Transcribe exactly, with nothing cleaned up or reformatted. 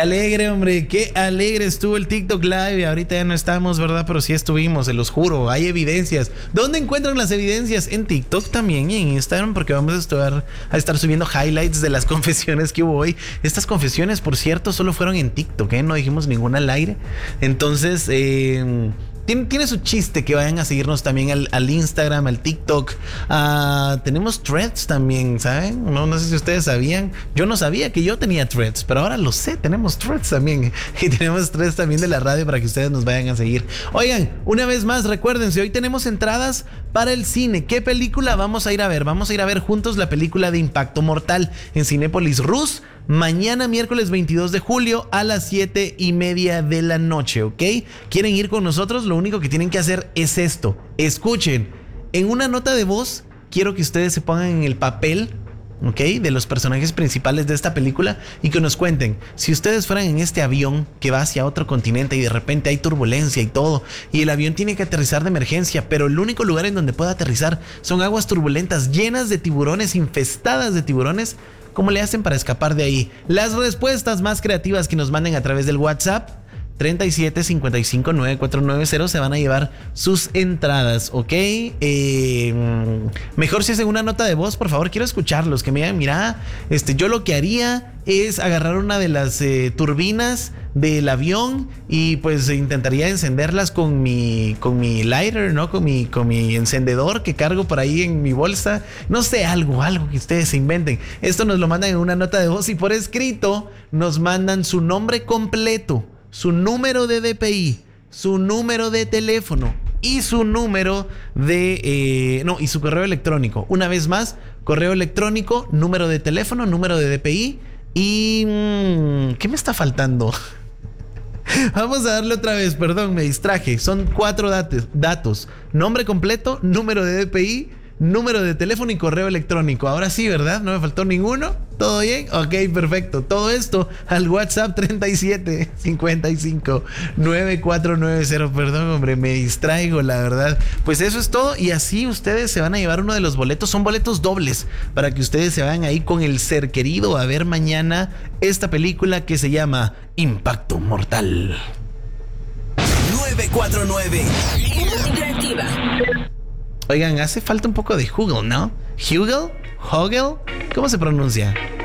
Alegre, hombre, qué alegre estuvo el TikTok Live. Ahorita ya no estamos, ¿verdad? Pero sí estuvimos, se los juro, hay evidencias. ¿Dónde encuentran las evidencias? En TikTok también y en Instagram, porque vamos a estar, a estar subiendo highlights de las confesiones que hubo hoy. Estas confesiones, por cierto, solo fueron en TikTok, ¿eh? No dijimos ninguna al aire. Entonces, eh... Tiene, tiene su chiste que vayan a seguirnos también al, al Instagram, al TikTok. Uh, tenemos threads también, ¿saben? No, no sé si ustedes sabían. Yo no sabía que yo tenía threads, pero ahora lo sé. Tenemos threads también. Y tenemos threads también de la radio para que ustedes nos vayan a seguir. Oigan, una vez más, recuérdense, hoy tenemos entradas para el cine. ¿Qué película vamos a ir a ver? Vamos a ir a ver juntos la película de Impacto Mortal en Cinépolis Rus. Mañana miércoles veintidós de julio a las siete y media de la noche, ¿ok? ¿Quieren ir con nosotros? Lo único que tienen que hacer es esto. Escuchen, en una nota de voz quiero que ustedes se pongan en el papel, ¿ok? De los personajes principales de esta película y que nos cuenten, si ustedes fueran en este avión que va hacia otro continente y de repente hay turbulencia y todo, y el avión tiene que aterrizar de emergencia, pero el único lugar en donde puede aterrizar son aguas turbulentas llenas de tiburones, infestadas de tiburones, ¿cómo le hacen para escapar de ahí? Las respuestas más creativas que nos manden a través del WhatsApp treinta y siete cincuenta y cinco nueve cuatro nueve cero se van a llevar sus entradas, ¿ok? Eh, mejor si hacen una nota de voz, por favor, quiero escucharlos, que me digan, mira, este, yo lo que haría es agarrar una de las eh, turbinas del avión y pues intentaría encenderlas con mi con mi lighter, ¿no? Con mi con mi encendedor que cargo por ahí en mi bolsa. No sé, algo, algo que ustedes se inventen. Esto nos lo mandan en una nota de voz y por escrito nos mandan su nombre completo, su número de D P I, su número de teléfono y su número de... Eh, no, y su correo electrónico. Una vez más, correo electrónico, número de teléfono, número de D P I y... Mmm, ¿qué me está faltando? Vamos a darle otra vez, perdón, me distraje. Son cuatro datos, datos. Nombre completo, número de D P I, número de teléfono y correo electrónico. Ahora sí, ¿verdad? ¿No me faltó ninguno? ¿Todo bien? Ok, perfecto. Todo esto al WhatsApp treinta y siete cincuenta y cinco nueve cuatro nueve cero. Perdón, hombre, me distraigo, la verdad. Pues eso es todo y así ustedes se van a llevar uno de los boletos. Son boletos dobles para que ustedes se vayan ahí con el ser querido a ver mañana esta película que se llama Impacto Mortal. nueve cuatro nueve Interactiva. Oigan, hace falta un poco de Hugel, ¿no? ¿Hugel? ¿Hogel? ¿Cómo se pronuncia?